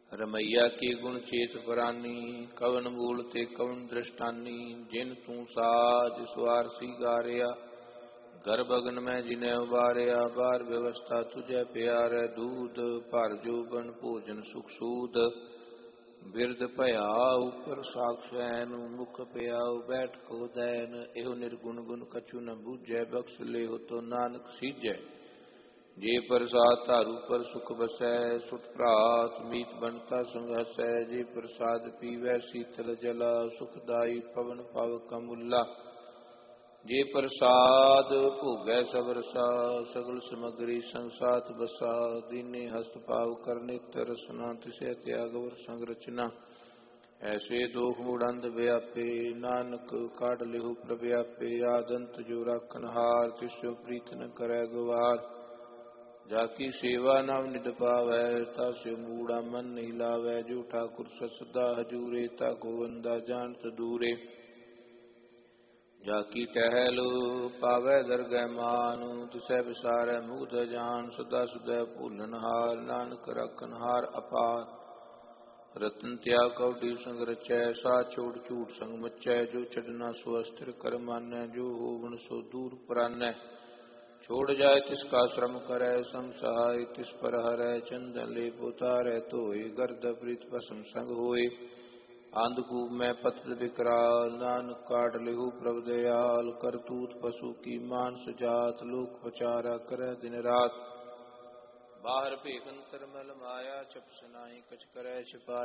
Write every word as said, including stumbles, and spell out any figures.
रमैया के गुण चेत परानी, कवन मूल ते कवन दृष्टानी। जिन तू साज सुआरसी गारिया, गर्भ अगन में जिन्हें उबारिया। बार व्यवस्था तुझे प्यार, दूध भर जोबन भोजन सुख सूद। बिरद भया ऊपर साक्षैन, मुख प्याओ बैठ को दैन। एहो निर्गुण गुण कछु न बूझै, बख्श लेहो तो नानक सीजै। जे प्रसाद तारू पर सुख बसै, सुत प्रात मीत बनता संग हसै। जे प्रसाद पीवै शीतल जला, सुखदाई पवन पावक अमूला। जे प्रसाद भोगै सब रसा, सगल समग्री संसात बसा। दीने हस्त पाव कर नित्य रसना, तिसै त्याग वर संग रचना। ऐसे दोख मूढ़ व्यापे, नानक काढ़ लिहु प्रभ आपे। आदंत जो राखन हार, तिस्यो प्रीत न करै गवार। जाकी सेवा नव निध पावै, तास्यो मूढ़ा मन नहीं लावै। जो ठाकुर सदा हजूरे, ताको बंदा जानत दूरे। जाकी टहल पावै दरगह मान, तिसै विसारै मुग्ध जान। सदा सुदै भूलन हार, नानक राखन हार अपार। रतन त्याग कौडी संग रचै, साथ छोड़ झूठ संग मचै। जो छड़ना सो अस्थिर कर मानै, जो होवन सो दूर परानै। छोड़ जाए तिसका श्रम करै, सम सहाय तिस पर हरै। चंदन लेप उतारै धोए, गर्द प्रीत भस्म संग होए। अंधकूप में पतल विकराल, नानक काढ़ लिहु प्रभ दयाल। करतूत पशु की मानस जात, लोक पचारा करे दिन रात। बाहर भेख अंतर मल माया, छप सुनाई कछ करे छिपाया।